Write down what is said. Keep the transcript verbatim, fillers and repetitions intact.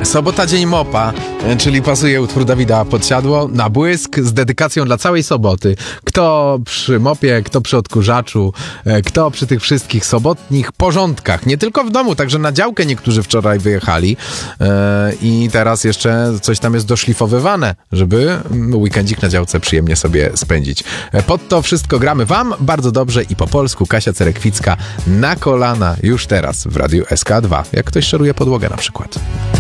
Sobota, dzień mopa, czyli pasuje utwór Dawida Podsiadło na błysk z dedykacją dla całej soboty. Kto przy mopie, kto przy odkurzaczu, kto przy tych wszystkich sobotnich porządkach. Nie tylko w domu, także na działkę niektórzy wczoraj wyjechali i teraz jeszcze coś tam jest doszlifowywane, żeby weekendzik na działce przyjemnie sobie spędzić. Pod to wszystko gramy wam bardzo dobrze i po polsku. Kasia Cerekwicka na kolana już teraz w Radiu S K dwa, jak ktoś szoruje podłogę na przykład.